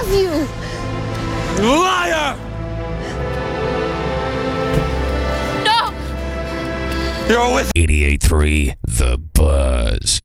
love you. Liar! No! You're with 88.3 The Buzz.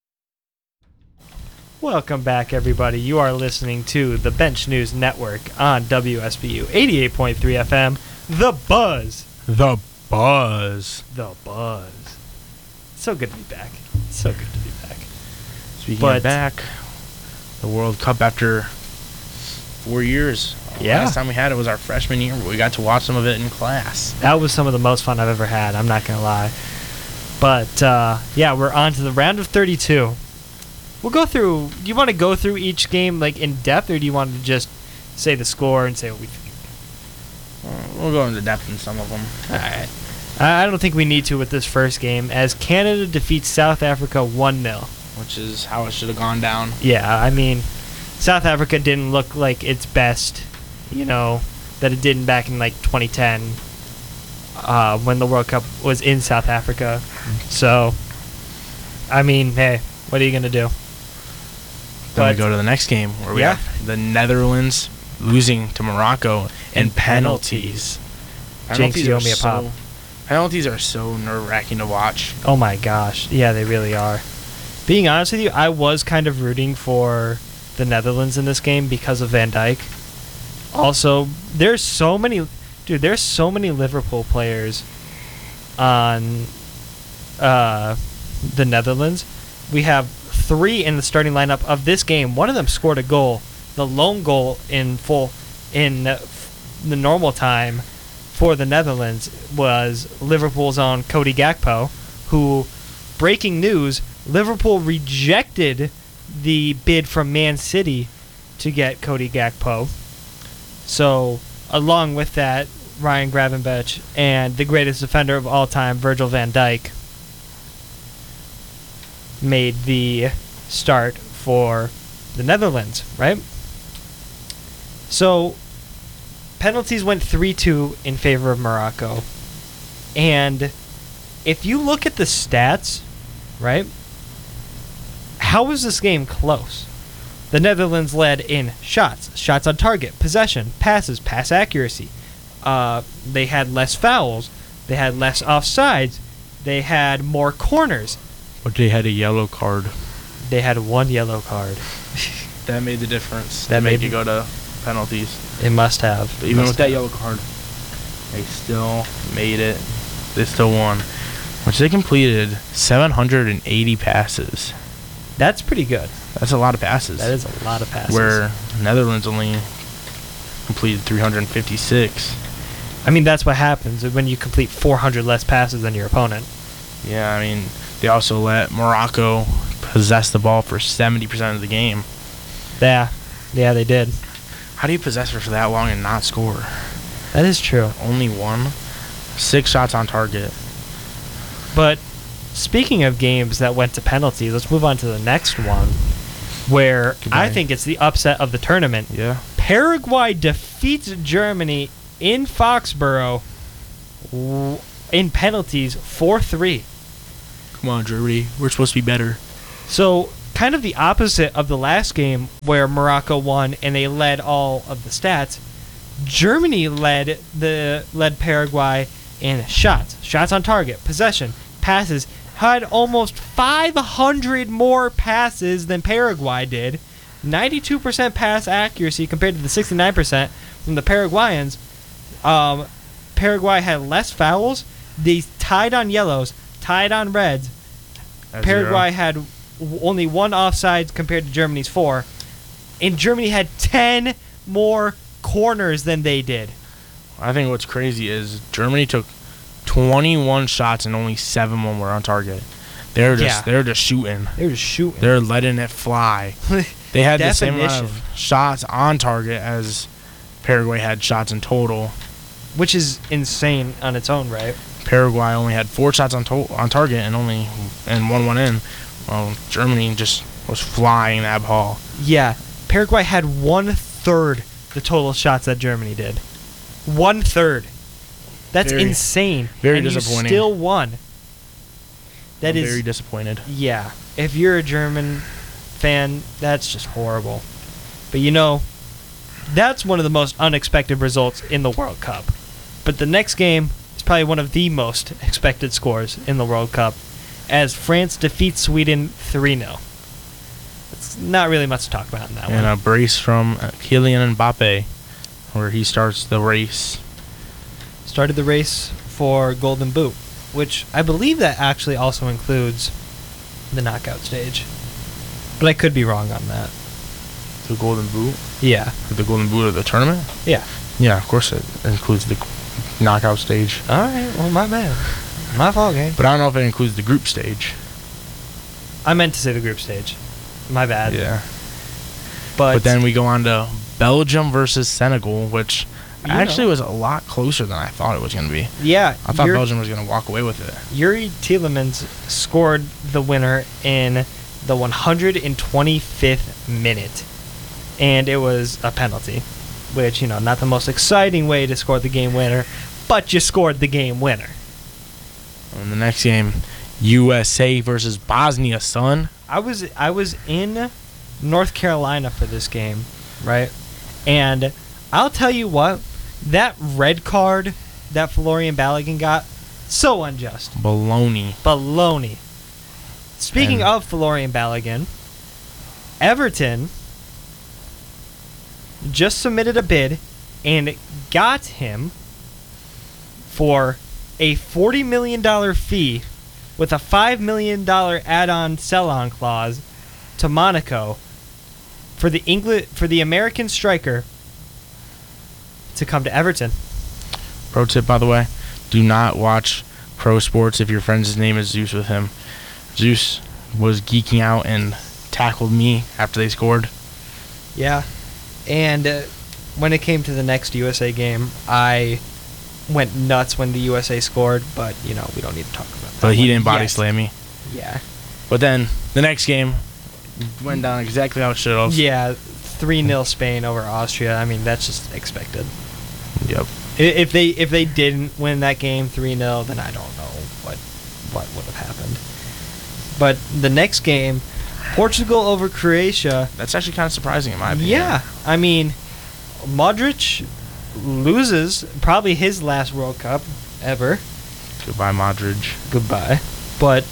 Welcome back, everybody. You are listening to the Bench News Network on WSBU 88.3 FM. The Buzz. The Buzz. The Buzz. So good to be back. So good to be back. Speaking of back, the World Cup after 4 years. Yeah. Last time we had it was our freshman year, but we got to watch some of it in class. That was some of the most fun I've ever had. I'm not going to lie. But, yeah, we're on to the round of 32. We'll go through. Do you want to go through each game like in depth, or do you want to just say the score and say what we think? We'll go into depth in some of them. All right. I don't think we need to with this first game, as Canada defeats South Africa 1-0. Which is how it should have gone down. Yeah, I mean, South Africa didn't look like its best, that it did back in like 2010 when the World Cup was in South Africa. So, I mean, hey, what are you going to do? Then we go to the next game where we have the Netherlands losing to Morocco in penalties. Jinx, you owe me a pop. Penalties are so nerve-wracking to watch. Oh my gosh. Yeah, they really are. Being honest with you, I was kind of rooting for the Netherlands in this game because of Van Dijk. Also, there's so many Liverpool players on the Netherlands. We have 3 in the starting lineup of this game. One of them scored a goal, the lone goal in the normal time for the Netherlands was Liverpool's own Cody Gakpo, who, breaking news, Liverpool rejected the bid from Man City to get Cody Gakpo. So, along with that, Ryan Gravenberch and the greatest defender of all time, Virgil van Dijk, made the start for the Netherlands, right? So, penalties went 3-2 in favor of Morocco. And if you look at the stats, right, how was this game close? The Netherlands led in shots on target, possession, passes, pass accuracy. They had less fouls. They had less offsides. They had more corners. But they had a yellow card. They had 1 yellow card. That made the difference. That made you go to penalties. It must have. But even with that yellow card, they still made it. They still won. Which they completed 780 passes. That's pretty good. That's a lot of passes. That is a lot of passes. Where Netherlands only completed 356. I mean, that's what happens when you complete 400 less passes than your opponent. Yeah, I mean, they also let Morocco possess the ball for 70% of the game. Yeah, they did. How do you possess for that long and not score? That is true. Only 1. 6 shots on target. But speaking of games that went to penalties, let's move on to the next one, where I think it's the upset of the tournament. Yeah. Paraguay defeats Germany in Foxborough in penalties 4-3. Come on, Germany. We're supposed to be better. So, kind of the opposite of the last game where Morocco won and they led all of the stats. Germany led Paraguay in shots on target, possession, passes, had almost 500 more passes than Paraguay did. 92% pass accuracy compared to the 69% from the Paraguayans. Paraguay had less fouls. They tied on yellows, tied on reds. Paraguay had only 1 offside compared to Germany's 4. And Germany had 10 more corners than they did. I think what's crazy is Germany took 21 shots and only 7 of them were on target. They're just shooting. They were just shooting. They're letting it fly. They had the same amount of shots on target as Paraguay had shots in total, which is insane on its own, right? Paraguay only had 4 shots on target and 1 went in. Well, Germany just was flying that ball. Yeah, Paraguay had 1/3 the total shots that Germany did. 1/3. That's insane. Very and disappointing. You still won. That is very disappointed. Yeah, if you're a German fan, that's just horrible. But you know, That's one of the most unexpected results in the World Cup. But the next game is probably one of the most expected scores in the World Cup, as France defeats Sweden 3-0. It's not really much to talk about in that And one. a brace from Kylian Mbappe, where he starts the race. Started the race for Golden Boot, which I believe that actually also includes the knockout stage. But I could be wrong on that. The Golden Boot? Yeah. The Golden Boot of the tournament? Yeah. Yeah, of course it includes the knockout stage. All right. Well, my bad. My fault, game. But I don't know if it includes the group stage. I meant to say the group stage. My bad. Yeah. But But then we go on to Belgium versus Senegal, which You actually know. was a lot closer than I thought it was going to be. yeah, I thought Belgium was going to walk away with it. Yuri Tielemans scored the winner in the 125th minute, and it was a penalty, which, not the most exciting way to score the game winner, but you scored the game winner. And the next game, USA versus Bosnia, son. I was in North Carolina for this game, right? And I'll tell you what, that red card that Florian Balogun got, so unjust. Baloney. Speaking And- of Florian Balogun, Everton just submitted a bid and got him for a $40 million fee with a $5 million add-on sell-on clause to Monaco for the American striker to come to Everton. Pro tip, by the way, do not watch pro sports if your friend's name is Zeus with him. Zeus was geeking out and tackled me after they scored. Yeah. And when it came to the next USA game, I went nuts when the USA scored, but, we don't need to talk about that. But he one didn't body yet. slam me. Yeah. But then the next game went down exactly how it should have. Yeah, 3-0 Spain over Austria. I mean, that's just expected. Yep. If they didn't win that game 3-0, then I don't know what would have happened. But the next game, Portugal over Croatia. That's actually kind of surprising in my opinion. Yeah, I mean, Modric loses probably his last World Cup ever. Goodbye, Modric. Goodbye. But,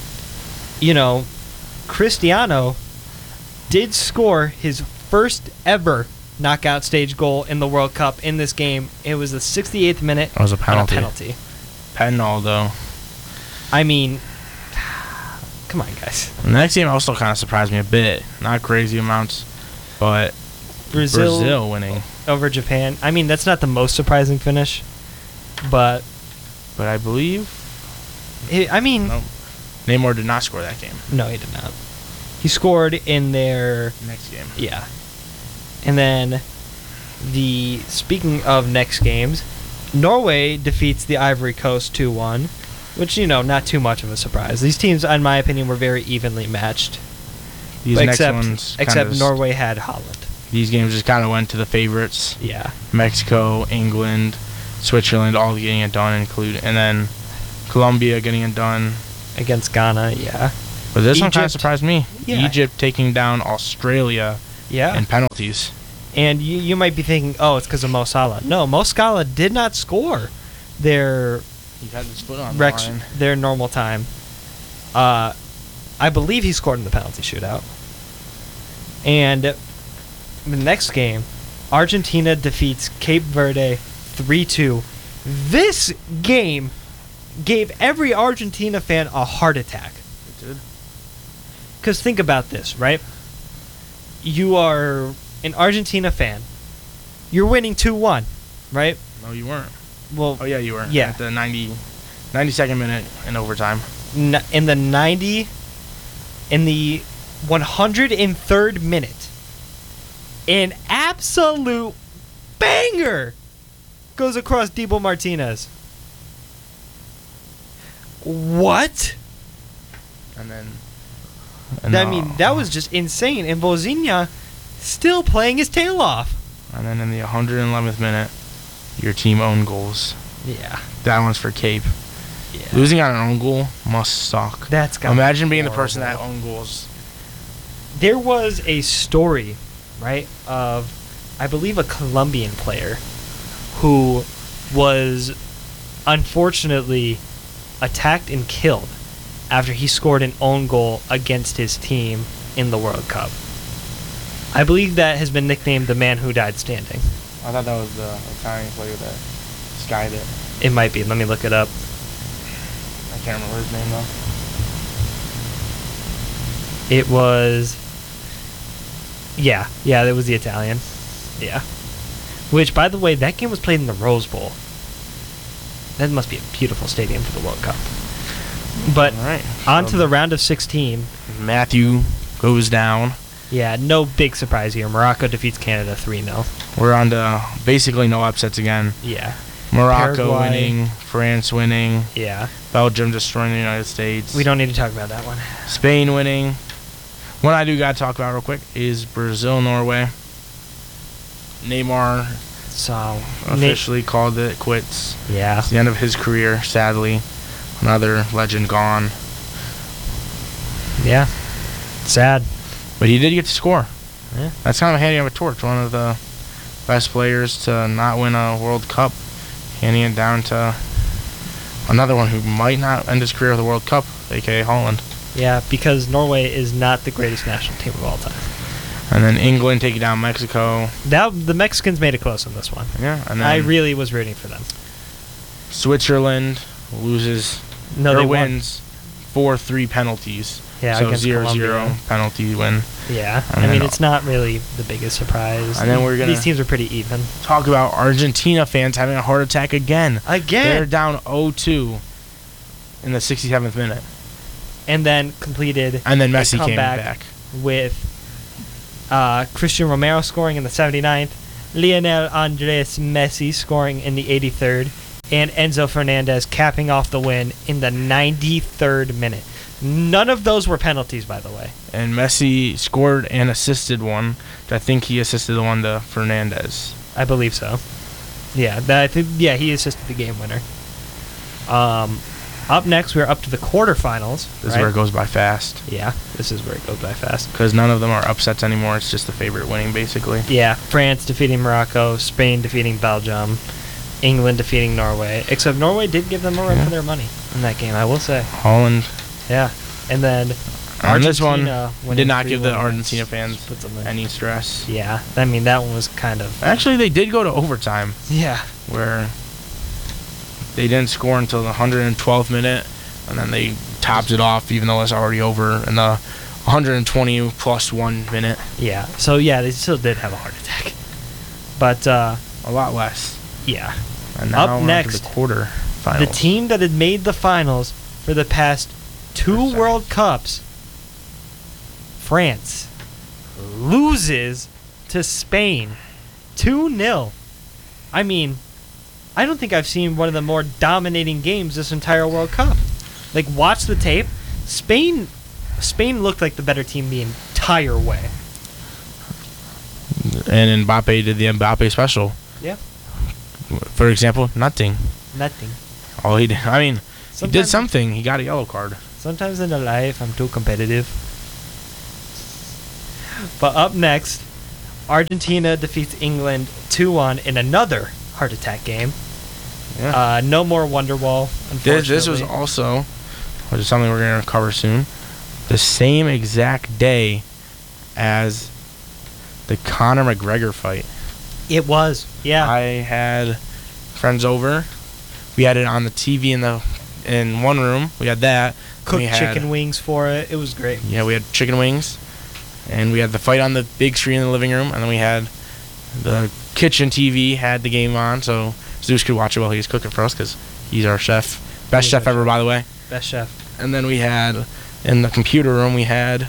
Cristiano did score his first ever knockout stage goal in the World Cup in this game. It was the 68th minute. That was a on penalty. Penaldo. I mean, come on, guys. The next game also kind of surprised me a bit. Not crazy amounts, but Brazil winning. over Japan. I mean, that's not the most surprising finish, but But I believe I mean, no, Neymar did not score that game. no, he did not. He scored in their Next game. yeah, and then speaking of next games, Norway defeats the Ivory Coast 2-1, which not too much of a surprise. These teams, in my opinion, were very evenly matched. These next ones, Except Norway had Holland. These games just kind of went to the favorites. Yeah. Mexico, England, Switzerland, all getting it done, and then Colombia getting it done. Against Ghana, yeah. But this one kind of Egypt. surprised me. Yeah. Egypt taking down Australia Yeah. in penalties. And you might be thinking, oh, it's because of Mo Salah. No, Mo Salah did not score their He had his foot on the line. their normal time. I believe he scored in the penalty shootout. And the next game, Argentina defeats Cape Verde 3-2. This game gave every Argentina fan a heart attack. It did. Because think about this, right? You are an Argentina fan. You're winning 2-1, right? No, you weren't. Well, Oh, yeah, you were. Yeah. At the 92nd minute in overtime. in the 103rd minute, an absolute banger goes across Debo Martinez. What? And then... I mean, that was just insane. And Vozinha still playing his tail off. And then in the 111th minute, your team own goals. Yeah. That one's for Cape. Yeah. Losing on an own goal must suck. That's gotta Imagine be being the person horrible. that own goals. There was a story, right, of I believe, a Colombian player who was unfortunately attacked and killed after he scored an own goal against his team in the World Cup. I believe that has been nicknamed the man who died standing. I thought that was the Italian player that skied it. It might be. Let me look it up. I can't remember his name though. It was... Yeah, it was the Italian. Yeah. Which, by the way, that game was played in the Rose Bowl. That must be a beautiful stadium for the World Cup. But All right. on to the round of 16. Matthew goes down. Yeah, no big surprise here. Morocco defeats Canada 3-0. We're on to basically no upsets again. Yeah. Morocco Paraguay. winning, France winning, Yeah. Belgium destroying the United States. We don't need to talk about that one. Spain winning. One I do got to talk about real quick is Brazil-Norway. Neymar So, officially called it quits. yeah. It's the end of his career, sadly. Another legend gone. Yeah. Sad. But he did get to score. Yeah. That's kind of handing him a torch. One of the best players to not win a World Cup. Handing it down to another one who might not end his career with a World Cup, a.k.a. Holland. Yeah, because Norway is not the greatest national team of all time. And then England taking down Mexico. The Mexicans made it close on this one. Yeah, and then I really was rooting for them. Switzerland loses No, or they won. wins 4-3 penalties. Yeah, so against 0-0 Colombia. penalty win. Yeah, And I mean, then- it's not really the biggest surprise. And then we're gonna- These teams are pretty even. Talk about Argentina fans having a heart attack again. They're Again! down 0-2 in the 67th minute. And then completed And then a Messi came comeback back. with Christian Romero scoring in the 79th, Lionel Andres Messi scoring in the 83rd, and Enzo Fernandez capping off the win in the 93rd minute. None of those were penalties, by the way. And Messi scored and assisted one. I think he assisted the one to Fernandez. I believe so. Yeah, he assisted the game winner. Up next, we're up to the quarterfinals. This is where it goes by fast. Yeah, this is where it goes by fast. Because none of them are upsets anymore. It's just the favorite winning, basically. Yeah, France defeating Morocco, Spain defeating Belgium, England defeating Norway. Except Norway did give them a run for their money in that game, I will say. Holland. Yeah, and then And this one Argentina winning did not give the 3-1 Argentina against fans Switzerland. any stress. Yeah, I mean that one was kind of. Actually, they did go to overtime, Yeah. where they didn't score until the 112th minute, and then they topped it off, even though it's already over in the 120 plus 1 minute. Yeah. So yeah, they still did have a heart attack, but A lot less. yeah. And now Up we're on to next, the quarter The finals. team that had made the finals for the past two First World Cups, France, loses to Spain 2-0. I mean, I don't think I've seen one of the more dominating games this entire World Cup. Like, watch the tape. Spain looked like the better team the entire way. And Mbappe did the Mbappe special. Yeah. For example, nothing. Nothing. All he did, I mean, he did Sometimes- something. He got a yellow card. Sometimes in life, I'm too competitive. But up next, Argentina defeats England 2-1 in another heart attack game. Yeah. No more Wonderwall, unfortunately. This was also, which is something we're going to cover soon, the same exact day as the Conor McGregor fight. It was, yeah. I had friends over. We had it on the TV in one room. We had that. Cooked we had, chicken wings for it. It was great. Yeah, we had chicken wings. And we had the fight on the big screen in the living room. And then we had the kitchen TV had the game on. So Zeus could watch it while he was cooking for us because he's our chef. Best He's chef our ever, chef. by the way. Best chef. And then we had, in the computer room, we had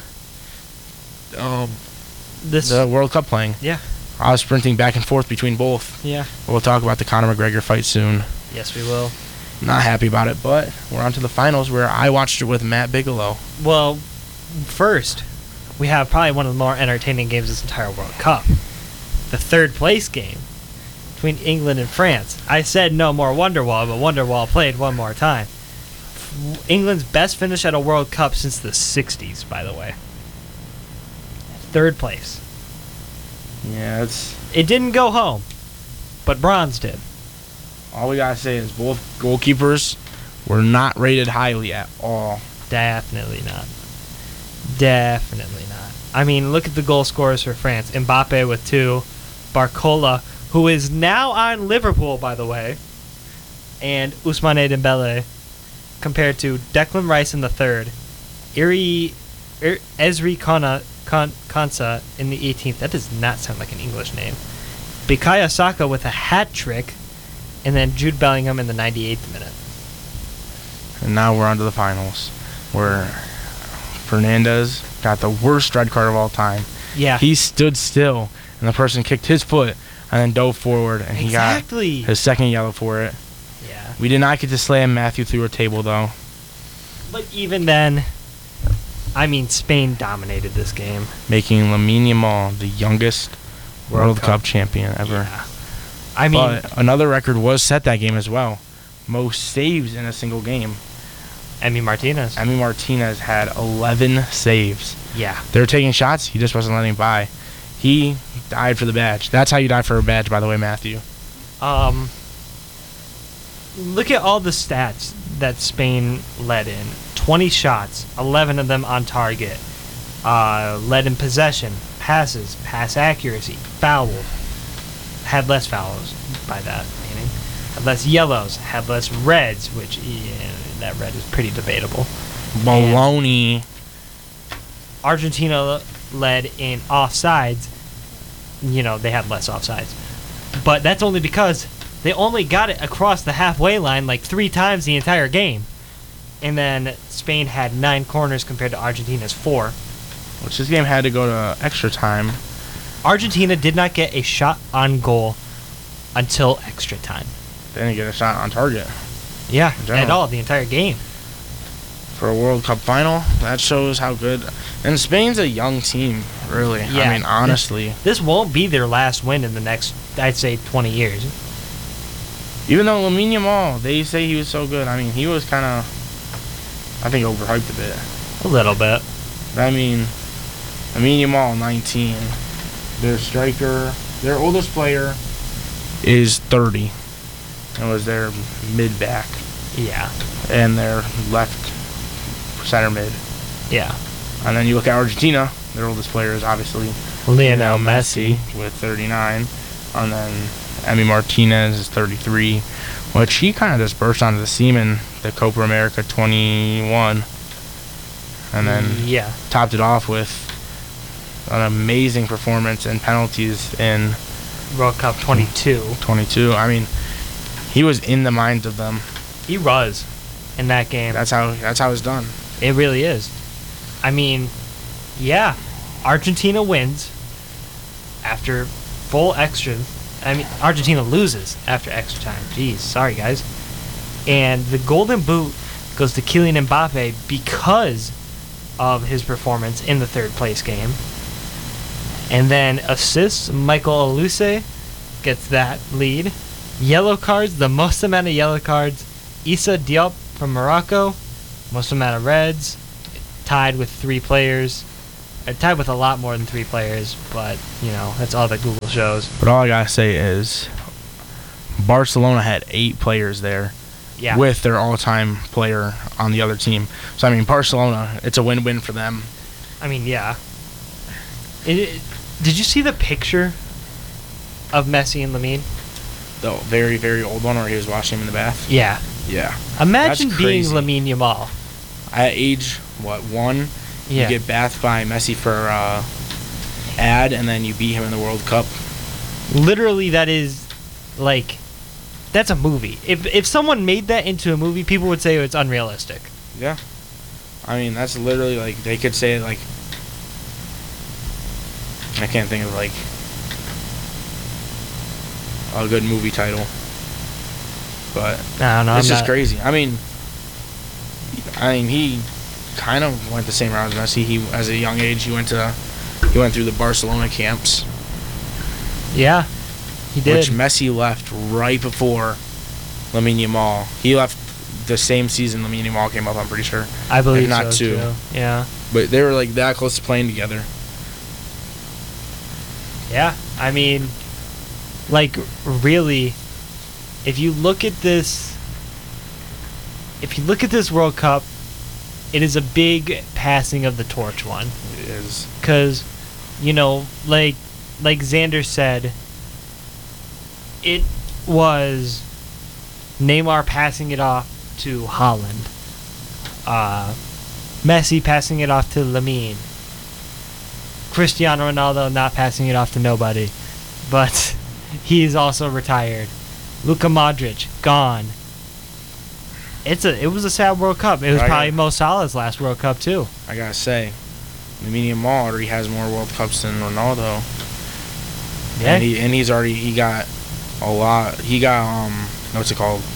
This, the World Cup playing. yeah, I was sprinting back and forth between both. yeah. We'll talk about the Conor McGregor fight soon. Yes, we will. Not happy about it, but we're on to the finals where I watched it with Matt Bigelow. Well, first, we have probably one of the more entertaining games this entire World Cup. The third place game between England and France. I said no more Wonderwall, but Wonderwall played one more time. England's best finish at a World Cup since the 60s, by the way. Third place. Yeah, It didn't go home, but bronze did. all we gotta say is both goalkeepers were not rated highly at all. Definitely not. Definitely not. I mean, look at the goal scorers for France. Mbappe with 2. Barcola, who is now on Liverpool, by the way. And Ousmane Dembele, compared to Declan Rice in the 3rd. Ezri Konsa in the 18th. That does not sound like an English name. Bukayo Saka with a hat trick. And then Jude Bellingham in the 98th minute. And now we're on to the finals, where Fernandez got the worst red card of all time. Yeah. He stood still, and the person kicked his foot and then dove forward, and he got Exactly. his second yellow for it. Yeah. We did not get to slam Matthew through a table, though. But even then, I mean, Spain dominated this game. Making Lamine Yamal the youngest World Cup champion ever. Yeah. I mean, But another record was set that game as well. Most saves in a single game. Emi Martinez. Emi Martinez had 11 saves. Yeah. They were taking shots. He just wasn't letting by. He died for the badge. That's how you die for a badge, by the way, Matthew. Look at all the stats that Spain led in. 20 shots, 11 of them on target. Led in possession, passes, pass accuracy, fouled. Had less fouls by that meaning. Had less yellows, had less reds, which that red is pretty debatable. Baloney. Argentina led in offsides. They had less offsides. But that's only because they only got it across the halfway line like 3 times the entire game. And then Spain had 9 corners compared to Argentina's 4. Which this game had to go to extra time. Argentina did not get a shot on goal until extra time. They didn't get a shot on target. Yeah, In general. at all, the entire game. For a World Cup final, that shows how good. And Spain's a young team, really. Yeah. I mean, honestly. This won't be their last win in the next, I'd say, 20 years. Even though Lamine Yamal, they say he was so good. I mean, he was kind of, I think, overhyped a bit. A little bit. I mean, Lamine Yamal, 19. Their striker, their oldest player, is 30. It was their mid-back. Yeah. And their left center mid. Yeah. And then you look at Argentina, their oldest player is obviously Lionel Messi. with 39. And then Emi Martinez is 33, which he kind of just burst onto the scene in the Copa America 21. And then Yeah. topped it off with an amazing performance and penalties in World Cup 22. 22. I mean, he was in the minds of them. He was in that game. That's how it's done. It really is. I mean, yeah, Argentina wins after full extra. I mean, Argentina loses after extra time. Jeez, sorry guys. And the Golden Boot goes to Kylian Mbappe because of his performance in the 3rd place game. And then assists, Michael Olise gets that lead. Yellow cards, the most amount of yellow cards, Issa Diop from Morocco, most amount of reds, tied with 3 players. Tied with a lot more than 3 players, but, that's all that Google shows. But all I gotta say is, Barcelona had 8 players there Yeah. with their all-time player on the other team. So I mean, Barcelona, it's a win-win for them. I mean, yeah. Did you see the picture of Messi and Lamine? The very, very old one where he was washing him in the bath. Yeah. Yeah. Imagine That's being crazy. Lamine Yamal. At age 1, Yeah. you get bathed by Messi for ad, and then you beat him in the World Cup. Literally, that is like, that's a movie. If someone made that into a movie, people would say it's unrealistic. Yeah. I mean, that's literally like, they could say like, I can't think of like a good movie title. But I don't know. it's just crazy. I mean, he kind of went the same route as Messi. He, as a young age, he went through the Barcelona camps, Yeah, he did. which Messi left right before Lamine Yamal. He left the same season Lamine Yamal came up, I'm pretty sure. I believe if not so, two. too. Yeah. But they were like that close to playing together. Yeah. I mean, like, really, if you look at this World Cup, it is a big passing of the torch one. It is. Because, like Xander said, it was Neymar passing it off to Haaland, Messi passing it off to Lamine, Cristiano Ronaldo not passing it off to nobody, but he's also retired. Luka Modric gone. It was a sad World Cup. It was probably Mo Salah's last World Cup too. I gotta say, Lamine Yamal already has more World Cups than Ronaldo. Yeah, and he got a lot. He got what's it called?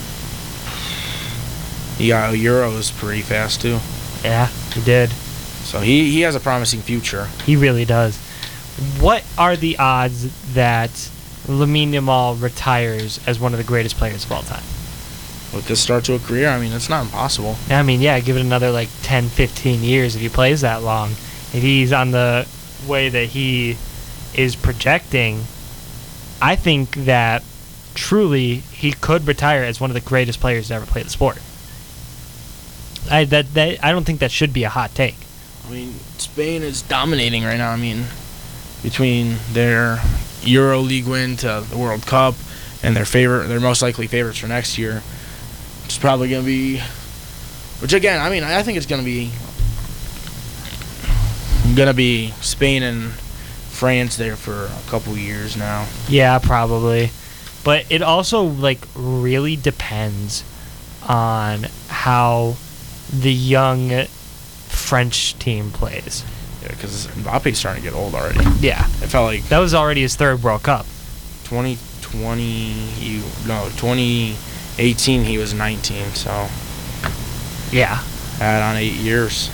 He got Euros pretty fast too. Yeah, he did. So he has a promising future. He really does. What are the odds that Lamine Yamal retires as one of the greatest players of all time? With this start to a career, I mean, it's not impossible. I mean, yeah, give it another like 10, 15 years if he plays that long. If he's on the way that he is projecting, I think that truly he could retire as one of the greatest players to ever play the sport. I don't think that should be a hot take. I mean, Spain is dominating right now. I mean, between their Euro League win to the World Cup and their most likely favorites for next year, it's probably going to be, which again, I mean, I think it's going to be Spain and France there for a couple years now. Yeah, probably. But it also like really depends on how the young French team plays. Yeah, because Mbappe's starting to get old already. Yeah. It felt like That was already his third World Cup. 2018 he was 19, so Yeah. add on 8 years.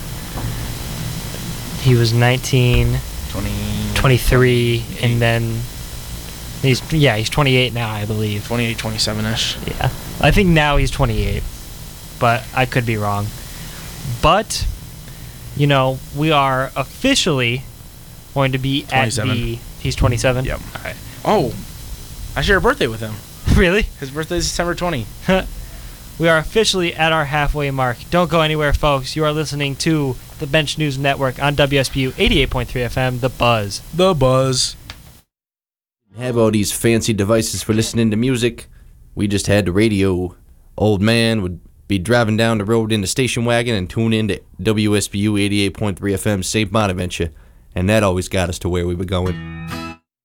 He was 19, 23, and then he's 28 now, I believe. 28, 27-ish. Yeah. I think now he's 28, but I could be wrong. But, we are officially going to be 27. at the... He's 27? Yep. All right. Oh, I share a birthday with him. Really? His birthday is December 20. We are officially at our halfway mark. Don't go anywhere, folks. You are listening to the Bench News Network on WSBU 88.3 FM, The Buzz. The Buzz. Have all these fancy devices for listening to music. We just had the radio. Old man would be driving down the road in the station wagon and tune in to WSBU 88.3 FM St. Bonaventure. And that always got us to where we were going.